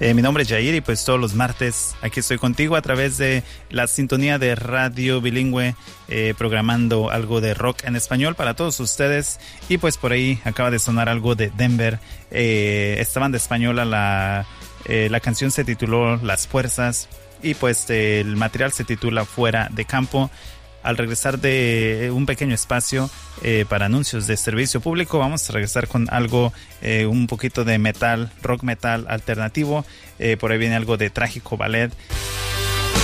Mi nombre es Jair y pues todos los martes aquí estoy contigo a través de la sintonía de Radio Bilingüe, programando algo de rock en español para todos ustedes. Y pues por ahí acaba de sonar algo de Denver, esta banda española. La canción se tituló Las Fuerzas y pues el material se titula Fuera de Campo. Al regresar de un pequeño espacio para anuncios de servicio público, vamos a regresar con algo, un poquito de metal, rock metal alternativo. Por ahí viene algo de Trágico Ballet